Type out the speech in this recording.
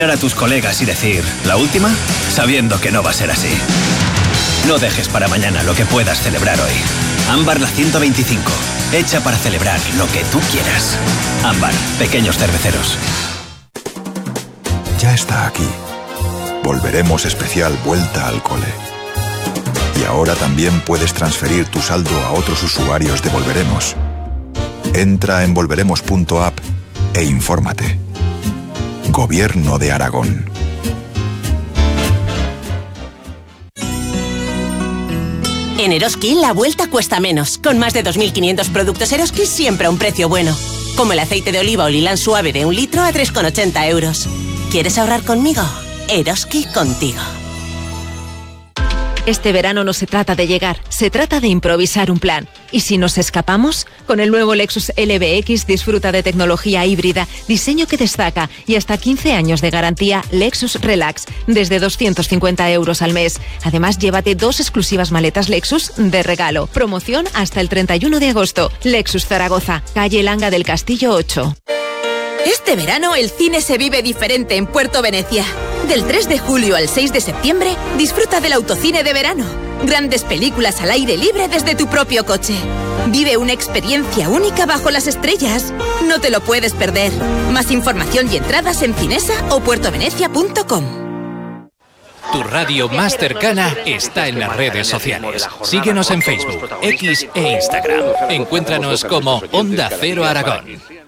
a tus colegas y decir, ¿la última? Sabiendo que no va a ser así. No dejes para mañana lo que puedas celebrar hoy. Ámbar la 125, hecha para celebrar lo que tú quieras. Ámbar, pequeños cerveceros. Ya está aquí. Volveremos especial Vuelta al Cole. Y ahora también puedes transferir tu saldo a otros usuarios de Volveremos. Entra en volveremos.app e infórmate. Gobierno de Aragón. En Eroski la vuelta cuesta menos. Con más de 2.500 productos Eroski siempre a un precio bueno. Como el aceite de oliva Olilán suave de 1 litro a 3,80 euros. ¿Quieres ahorrar conmigo? Eroski contigo. Este verano no se trata de llegar, se trata de improvisar un plan. ¿Y si nos escapamos? Con el nuevo Lexus LBX disfruta de tecnología híbrida, diseño que destaca y hasta 15 años de garantía Lexus Relax, desde 250 euros al mes. Además, llévate 2 exclusivas maletas Lexus de regalo. Promoción hasta el 31 de agosto. Lexus Zaragoza, calle Langa del Castillo 8. Este verano el cine se vive diferente en Puerto Venecia. Del 3 de julio al 6 de septiembre, disfruta del autocine de verano. Grandes películas al aire libre desde tu propio coche. Vive una experiencia única bajo las estrellas. No te lo puedes perder. Más información y entradas en Cinesa o puertovenecia.com. Tu radio más cercana está en las redes sociales. Síguenos en Facebook, X e Instagram. Encuéntranos como Onda Cero Aragón.